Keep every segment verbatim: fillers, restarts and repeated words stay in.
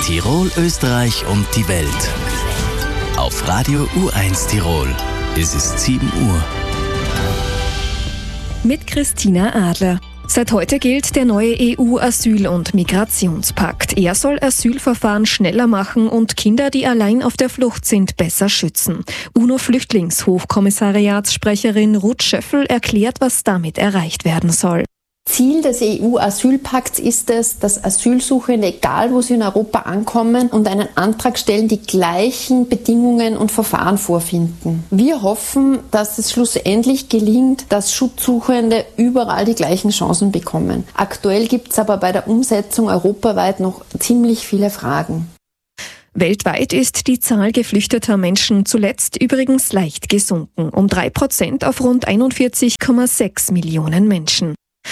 Tirol, Österreich und die Welt. Auf Radio U eins Tirol. Es ist sieben Uhr. Mit Christina Adler. Seit heute gilt der neue E U-Asyl- und Migrationspakt. Er soll Asylverfahren schneller machen und Kinder, die allein auf der Flucht sind, besser schützen. UNO-Flüchtlingshochkommissariatssprecherin Ruth Schöffel erklärt, was damit erreicht werden soll. Ziel des E U-Asylpakts ist es, dass Asylsuchende, egal wo sie in Europa ankommen und einen Antrag stellen, die gleichen Bedingungen und Verfahren vorfinden. Wir hoffen, dass es schlussendlich gelingt, dass Schutzsuchende überall die gleichen Chancen bekommen. Aktuell gibt es aber bei der Umsetzung europaweit noch ziemlich viele Fragen. Weltweit ist die Zahl geflüchteter Menschen zuletzt übrigens leicht gesunken, um drei Prozent auf rund einundvierzig Komma sechs Millionen Menschen.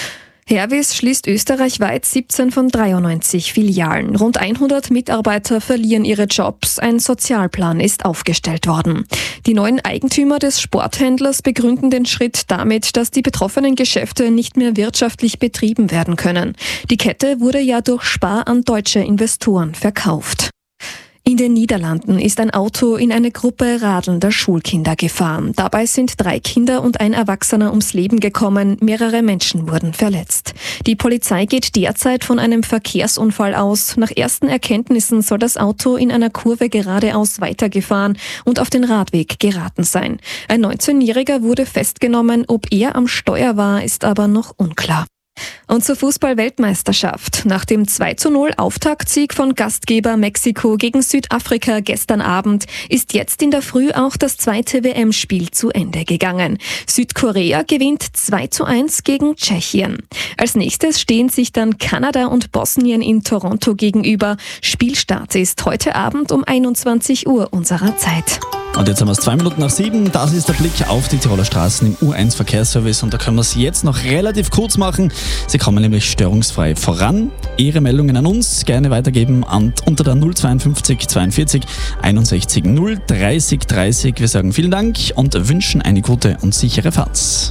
Hervis schließt österreichweit siebzehn von dreiundneunzig Filialen. Rund hundert Mitarbeiter verlieren ihre Jobs. Ein Sozialplan ist aufgestellt worden. Die neuen Eigentümer des Sporthändlers begründen den Schritt damit, dass die betroffenen Geschäfte nicht mehr wirtschaftlich betrieben werden können. Die Kette wurde ja durch Spar an deutsche Investoren verkauft. In den Niederlanden ist ein Auto in eine Gruppe radelnder Schulkinder gefahren. Dabei sind drei Kinder und ein Erwachsener ums Leben gekommen, mehrere Menschen wurden verletzt. Die Polizei geht derzeit von einem Verkehrsunfall aus. Nach ersten Erkenntnissen soll das Auto in einer Kurve geradeaus weitergefahren und auf den Radweg geraten sein. Ein neunzehnjähriger wurde festgenommen, ob er am Steuer war, ist aber noch unklar. Und zur Fußball-Weltmeisterschaft. Nach dem zwei zu null Auftaktsieg von Gastgeber Mexiko gegen Südafrika gestern Abend ist jetzt in der Früh auch das zweite W M-Spiel zu Ende gegangen. Südkorea gewinnt zwei zu eins gegen Tschechien. Als nächstes stehen sich dann Kanada und Bosnien in Toronto gegenüber. Spielstart ist heute Abend um einundzwanzig Uhr unserer Zeit. Und jetzt haben wir es zwei Minuten nach sieben. Das ist der Blick auf die Tiroler Straßen im U eins Verkehrsservice. Und da können wir es jetzt noch relativ kurz machen. Sie kommen nämlich störungsfrei voran. Ihre Meldungen an uns gerne weitergeben an, unter der null zweiundfünfzig zweiundvierzig einundsechzig null dreißig dreißig. Wir sagen vielen Dank und wünschen eine gute und sichere Fahrt.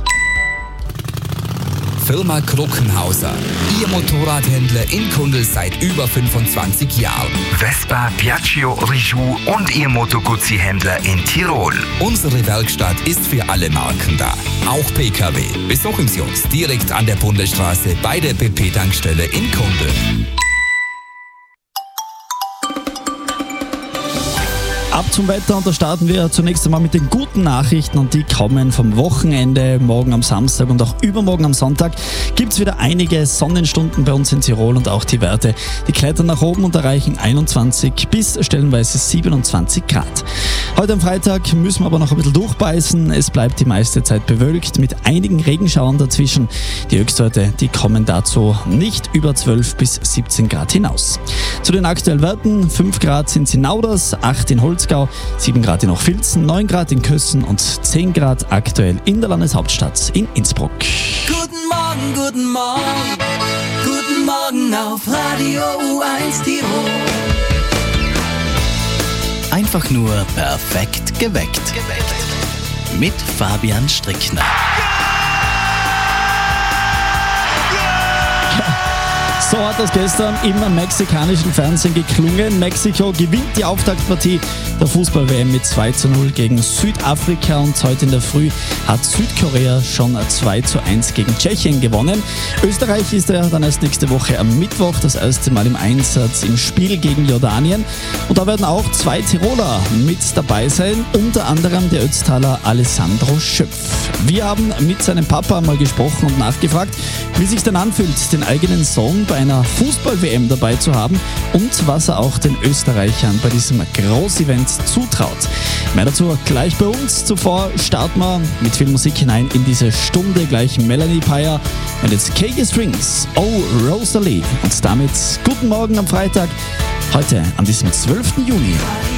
Firma Kruckenhauser. Ihr Motorradhändler in Kundl seit über fünfundzwanzig Jahren. Vespa, Piaggio, Rijou und Ihr Moto Guzzi-Händler in Tirol. Unsere Werkstatt ist für alle Marken da. Auch P K W. Besuchen Sie uns direkt an der Bundesstraße bei der B P-Tankstelle in Kundl. Ab zum Wetter und da starten wir zunächst einmal mit den guten Nachrichten und die kommen vom Wochenende. Morgen am Samstag und auch übermorgen am Sonntag gibt es wieder einige Sonnenstunden bei uns in Tirol und auch die Werte, die klettern nach oben und erreichen einundzwanzig bis stellenweise siebenundzwanzig Grad. Heute am Freitag müssen wir aber noch ein bisschen durchbeißen. Es bleibt die meiste Zeit bewölkt mit einigen Regenschauern dazwischen. Die Höchstwerte, die kommen dazu nicht über zwölf bis siebzehn Grad hinaus. Zu den aktuellen Werten: fünf Grad sind es in Nauders, acht in Holz, sieben Grad in Hochfilzen, neun Grad in Kössen und zehn Grad aktuell in der Landeshauptstadt in Innsbruck. Guten Morgen, guten Morgen, guten Morgen auf Radio U eins Tirol. Einfach nur perfekt geweckt. geweckt. Mit Fabian Strickner. So hat das gestern im mexikanischen Fernsehen geklungen. Mexiko gewinnt die Auftaktpartie der Fußball-W M mit zwei zu null gegen Südafrika und heute in der Früh hat Südkorea schon zwei zu eins gegen Tschechien gewonnen. Österreich ist ja dann erst nächste Woche am Mittwoch das erste Mal im Einsatz im Spiel gegen Jordanien und da werden auch zwei Tiroler mit dabei sein, unter anderem der Ötztaler Alessandro Schöpf. Wir haben mit seinem Papa mal gesprochen und nachgefragt, wie sich denn anfühlt, den eigenen Sohn bei einer Fußball-W M dabei zu haben und was er auch den Österreichern bei diesem Großevent zutraut. Mehr dazu gleich bei uns. Zuvor starten wir mit viel Musik hinein in diese Stunde. Gleich Melanie Pyer und jetzt K G Strings, Oh Rosalie. Und damit guten Morgen am Freitag, heute an diesem zwölften Juni.